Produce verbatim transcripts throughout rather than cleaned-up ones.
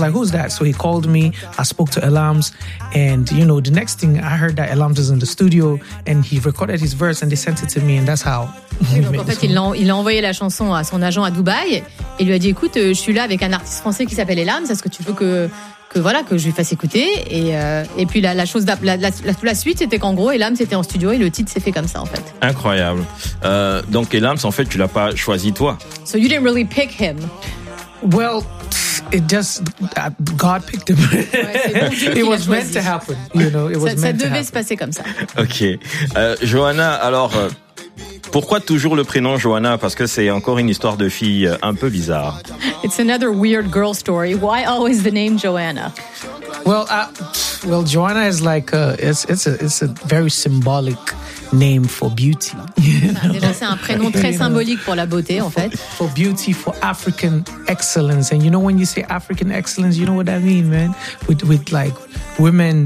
like, who's that? So he called me. I spoke to Elams. And, you know, the next thing I heard that Elams is in the studio and he recorded his verse and they sent it to me. And that's how. Oui, donc en fait, il a, il a envoyé la chanson à son agent à Dubaï et lui a dit, écoute, je suis là avec un artiste français qui s'appelle Elams. Est-ce que tu veux que, que voilà, que je lui fasse écouter? Et, euh, et puis la, la chose, la, la, la, la suite, c'était qu'en gros, Elams était en studio et le titre s'est fait comme ça, en fait. Incroyable. Euh, donc Elams, en fait, tu l'as pas choisi toi. So you didn't really pick him. Well, it just uh, God picked him. Ouais, it was meant to happen, you know. It was ça, meant ça to devait happen. se passer comme ça. Ok. Euh, Johanna, alors euh, pourquoi toujours le prénom Johanna? Parce que c'est encore une histoire de fille euh, un peu bizarre. It's another weird girl story. Why always the name Joanna? Well, uh, well, Joanna is like a, it's it's a it's a very symbolic name for beauty. You know? Déjà, c'est un prénom très symbolique pour la beauté, en fait. For beauty, for African excellence, and you know when you say African excellence, you know what that means, man. With with like women,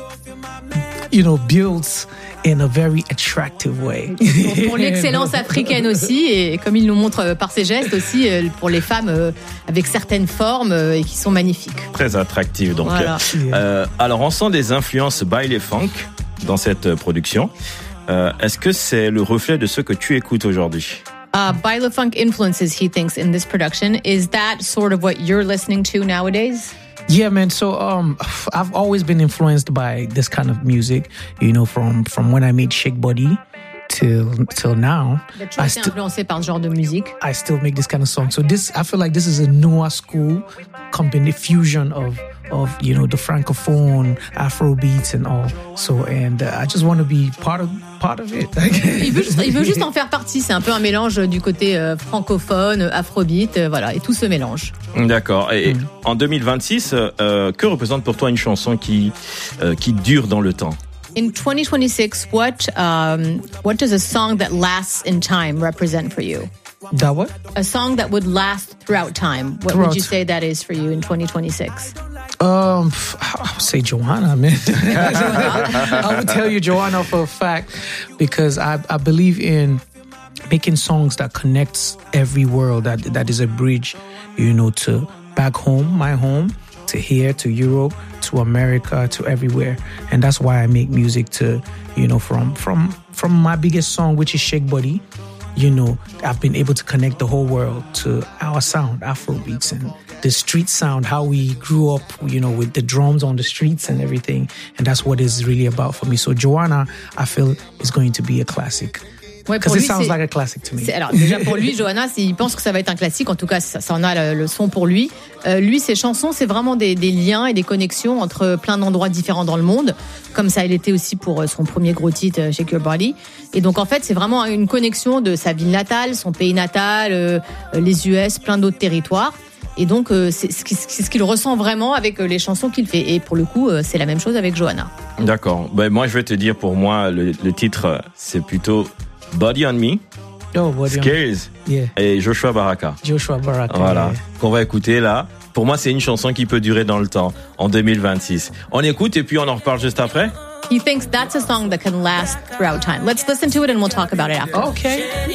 you know, built in a very attractive way. Pour, pour l'excellence africaine aussi, et comme il nous montre par ses gestes aussi, pour les femmes avec certaines formes et qui sont magnifiques. Très attractive, donc. Voilà. Euh, alors, on sent des influences baile funk dans cette production. Euh, est-ce que c'est le reflet de ce que tu écoutes aujourd'hui? Uh, baile funk influences, he thinks, in this production. Is that sort of what you're listening to nowadays? Yeah, man. So um, I've always been influenced by this kind of music, you know, from from when I made Shake Body till till now. I still influencé par ce genre de musique. I still make this kind of song. So this, I feel like this is a newer school company fusion of of you know the francophone Afro beats and all. So and uh, I just want to be part of part of it. il, veut juste, il veut juste en faire partie. C'est un peu un mélange du côté euh, francophone, afrobeat, euh, voilà, et tout se mélange. D'accord. Et mm. en deux mille vingt-six, euh, que représente pour toi une chanson qui euh, qui dure dans le temps? In twenty twenty-six, what um, what does a song that lasts in time represent for you? That what? A song that would last throughout time. What throughout. would you say that is for you in twenty twenty-six? Um, I would say Joanna, man. I would tell you Joanna for a fact because I, I believe in making songs that connects every world, that that is a bridge, you know, to back home, my home, to here, to Europe, to America, to everywhere. And that's why I make music to, you know, from from from my biggest song, which is Shake Body. You know, I've been able to connect the whole world to our sound, Afro beats, and the street sound, how we grew up, you know, with the drums on the streets and everything. And that's what it's really about for me. So Joanna, I feel, is going to be a classic. Ouais, Because it sounds like a classic to me. Alors déjà pour lui, Johanna, il pense que ça va être un classique. En tout cas, ça, ça en a le, le son pour lui. Euh, lui, ses chansons, c'est vraiment des, des liens et des connexions entre plein d'endroits différents dans le monde. Comme ça, il était aussi pour son premier gros titre, Shake Your Body. Et donc en fait, c'est vraiment une connexion de sa ville natale, son pays natal, euh, les U S, plein d'autres territoires. Et donc, euh, c'est, c'est ce qu'il ressent vraiment avec les chansons qu'il fait. Et pour le coup, euh, c'est la même chose avec Johanna. D'accord. Ben, moi, je vais te dire, pour moi, le, le titre, c'est plutôt Body on Me, oh, Body Scares on... yeah. et Joshua Baraka. Joshua Baraka. Voilà, yeah. Qu'on va écouter là. Pour moi, c'est une chanson qui peut durer dans le temps, en deux mille vingt-six. On écoute et puis on en reparle juste après. He thinks that's a song that can last throughout time. Let's listen to it and we'll talk about it after. Okay.